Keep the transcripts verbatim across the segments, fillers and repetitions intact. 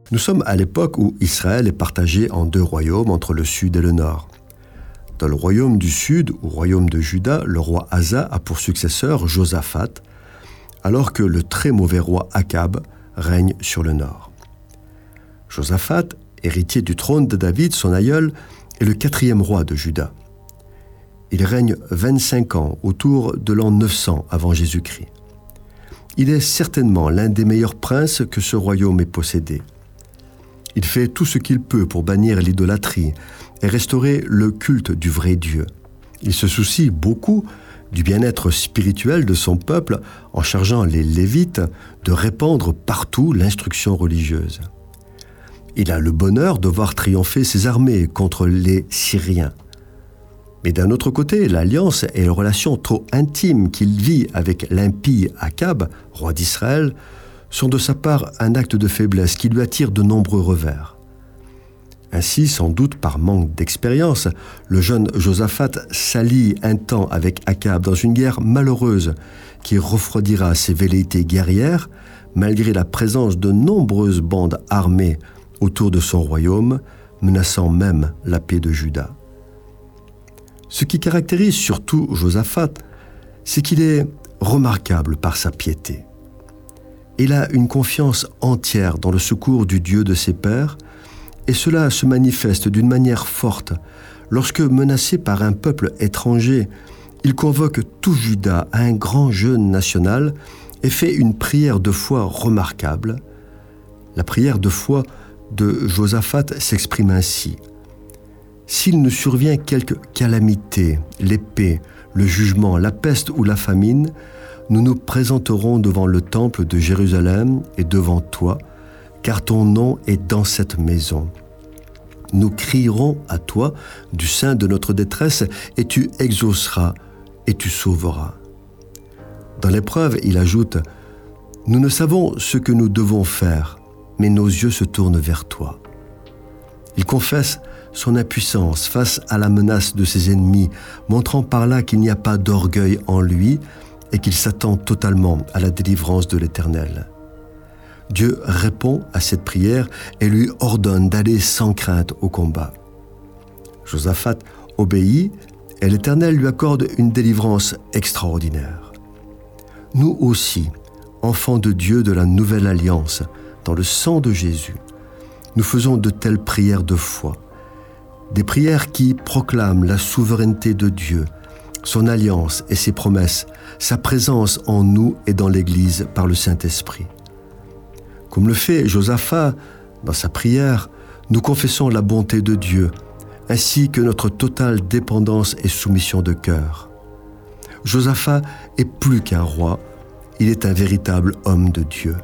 Nous sommes à l'époque où Israël est partagé en deux royaumes entre le sud et le nord. Dans le royaume du sud, ou royaume de Juda, le roi Asa a pour successeur Josaphat, alors que le très mauvais roi Akab règne sur le nord. Josaphat, héritier du trône de David, son aïeul, est le quatrième roi de Juda. Il règne vingt-cinq ans, autour de l'an neuf cents avant Jésus-Christ. Il est certainement l'un des meilleurs princes que ce royaume ait possédé. Il fait tout ce qu'il peut pour bannir l'idolâtrie et restaurer le culte du vrai Dieu. Il se soucie beaucoup du bien-être spirituel de son peuple en chargeant les Lévites de répandre partout l'instruction religieuse. Il a le bonheur de voir triompher ses armées contre les Syriens. Mais d'un autre côté, l'alliance et les relations trop intimes qu'il vit avec l'impie Akab, roi d'Israël, sont de sa part un acte de faiblesse qui lui attire de nombreux revers. Ainsi, sans doute par manque d'expérience, le jeune Josaphat s'allie un temps avec Akab dans une guerre malheureuse qui refroidira ses velléités guerrières malgré la présence de nombreuses bandes armées autour de son royaume, menaçant même la paix de Juda. Ce qui caractérise surtout Josaphat, c'est qu'il est remarquable par sa piété. Il a une confiance entière dans le secours du Dieu de ses pères, et cela se manifeste d'une manière forte lorsque, menacé par un peuple étranger, il convoque tout Juda à un grand jeûne national et fait une prière de foi remarquable. La prière de foi de Josaphat s'exprime ainsi. « S'il nous survient quelque calamité, l'épée, le jugement, la peste ou la famine, nous nous présenterons devant le temple de Jérusalem et devant toi, car ton nom est dans cette maison. Nous crierons à toi du sein de notre détresse, et tu exauceras et tu sauveras. » Dans l'épreuve, il ajoute « Nous ne savons ce que nous devons faire, mais nos yeux se tournent vers toi. » Il confesse son impuissance face à la menace de ses ennemis, montrant par là qu'il n'y a pas d'orgueil en lui et qu'il s'attend totalement à la délivrance de l'Éternel. Dieu répond à cette prière et lui ordonne d'aller sans crainte au combat. Josaphat obéit et l'Éternel lui accorde une délivrance extraordinaire. Nous aussi, enfants de Dieu de la nouvelle alliance, dans le sang de Jésus, nous faisons de telles prières de foi, des prières qui proclament la souveraineté de Dieu, son alliance et ses promesses, sa présence en nous et dans l'Église par le Saint-Esprit. Comme le fait Josaphat dans sa prière, nous confessons la bonté de Dieu, ainsi que notre totale dépendance et soumission de cœur. Josaphat est plus qu'un roi, il est un véritable homme de Dieu.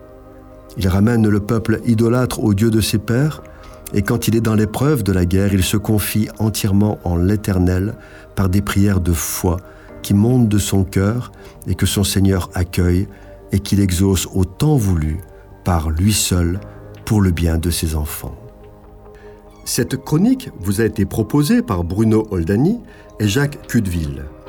Il ramène le peuple idolâtre au Dieu de ses pères, et quand il est dans l'épreuve de la guerre, il se confie entièrement en l'Éternel par des prières de foi qui montent de son cœur et que son Seigneur accueille et qu'il exauce au temps voulu par lui seul pour le bien de ses enfants. Cette chronique vous a été proposée par Bruno Oldani et Jacques Cudeville.